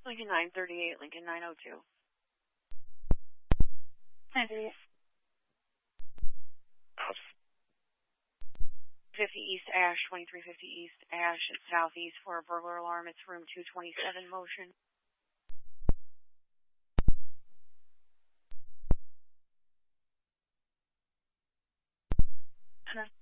Lincoln 938, Lincoln 902. 938. 50 East Ash, 2350 East Ash, it's southeast for a burglar alarm. It's room 227 motion. Hello.